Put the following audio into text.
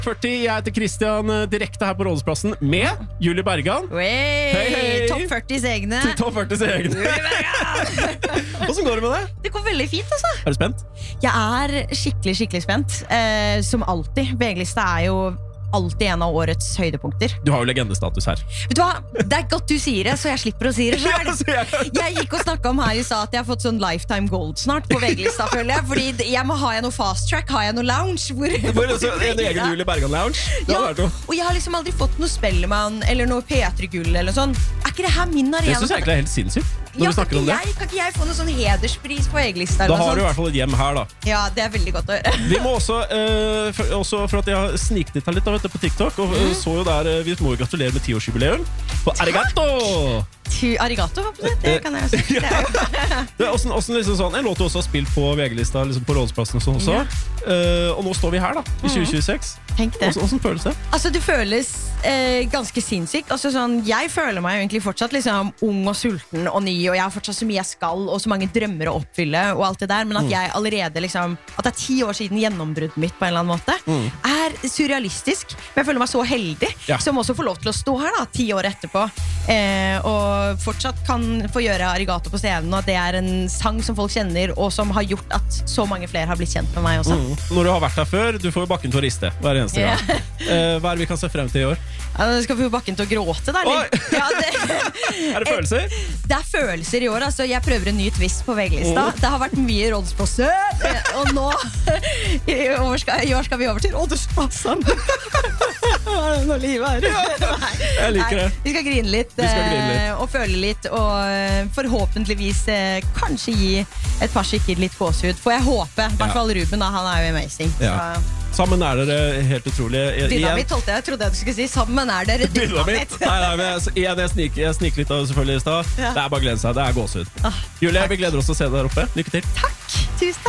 40, jeg heter Christian, direkte her på Rådhusplassen med Julie Bergan. Hei, Topp 40s egne. Topp 40s egne. Hvordan går det med det? Det går veldig fint, altså. Er du spent? Jeg er skikkelig spent. Som alltid. VG-lista er jo alltid en av årets høydepunkter. Du har jo legendestatus her. Vet du hva? Det er godt du sier det, så jeg slipper å si det selv. Jeg gikk og snakket om her i stad at jeg har fått sånn lifetime gold snart på VG-lista, føler jeg. Fordi jeg må ha noe fast track, har jeg noe lounge. En egen Julie Bergan lounge. Ja, og jeg har liksom aldri fått noe Spellemann eller noe P3-gull eller sånn. Er ikke det her min arena? Det synes jeg egentlig er helt sinnssykt. Når du snakker om det. Kan ikke jeg få noen sånn hederspris på VG-lista? Da har du i hvert fall et hjem her da. Ja, det er veldig godt å høre. Vi må også for at jeg har sniktitt her litt på TikTok, og så jo der, vi må jo gratulere med 10-årsjubileum på Arigato! Arigato, det kan jeg jo si. Hvordan liksom sånn, en låt du også har spilt på VG-lista, liksom på Rådhusplassen og sånn også. Og nå står vi her da, i 2026. Tenk det. Hvordan føles det? Altså, det føles ganske sinnssykt. Altså, sånn, jeg føler meg jo egentlig fortsatt liksom, ung og sulten og ny, og jeg har fortsatt så mye jeg skal, og så mange drømmer å oppfylle, og alt det der, men at jeg allerede liksom, at det er 10 år siden gjennombruddet mitt på en eller annen måte, er surrealistisk. Men jeg føler meg så heldig, som også får lov til å stå her da, 10 år etterpå, og fortsatt kan få gjøre Arigato på scenen, og at det er en sang som folk kjenner, og som har gjort at så mange flere har blitt kjent med meg også. Når du har vært her før, du får jo bakken til å riste hver eneste gang. Hva er det vi kan se frem til i år? Ja, skal vi få bakken til å gråte da? Ja, er det følelser? Det er følelser i år, altså. Jeg prøver en ny twist på VG-lista. Det har vært mye Rådhusplassen, og nå i år skal vi over til Rådhusplassen. Nå livet Jeg liker det. Vi skal grine litt, og føle litt, og forhåpentligvis kanskje gi et par skikker litt gåsehud. For jeg håper, i hvert fall Ruben, han er jo amazing. Sammen er dere helt utrolig. Dynamitt holdt jeg trodde du skulle si. Sammen er dere dynamitt. Jeg sniker litt av selvfølgelig i sted. Det er bare å glede seg, det er gåsehud. Julie, vi gleder oss til å se deg der oppe. Lykke til. Takk, tusen takk.